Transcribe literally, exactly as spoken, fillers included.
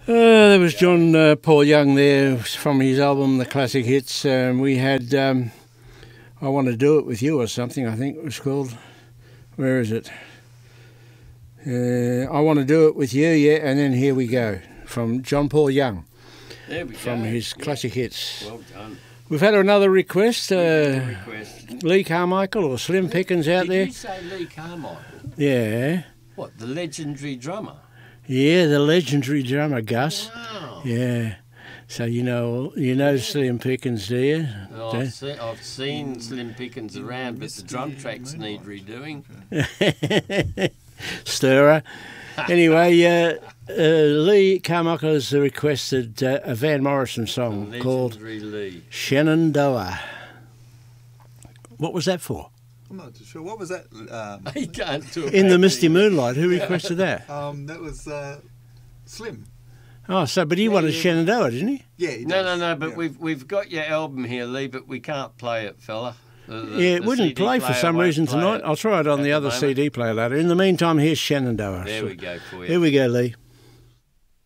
Uh, there was John uh, Paul Young there from his album The Classic Hits. Um, we had um, I Want to Do It With You or something, I think it was called. Where is it? Uh, I Want to Do It With You, yeah, and then Here We Go from John Paul Young. There we from go. his Yeah. Classic Hits. Well done. We've had another request. Uh, Another request. Lee Carmichael or Slim Pickens out Did there. you say Lee Carmichael? Yeah. What, the legendary drummer? Yeah, the legendary drummer, Gus. Wow. Yeah. So you know you know Slim Pickens, do you? Well, I've, se- I've seen Slim Pickens around, but the drum tracks need redoing. Stirrer. Anyway, uh, uh, Lee Carmichael has requested uh, a Van Morrison song Legendary called Lee. Shenandoah. What was that for? I'm not too sure. What was that? Um, He can't do it. In the Misty Moonlight. Who requested that? um, that was uh, Slim. Oh, so but he Yeah, wanted yeah. Shenandoah, didn't he? Yeah. He No, no, does. no, but Yeah. we've we've got your album here, Lee, but we can't play it, fella. The, the, Yeah, it the wouldn't C D play for player some won't reason play tonight. it I'll try it on at the other moment. C D player later. In the meantime, here's Shenandoah. There So- we go for you. Here we go, Lee.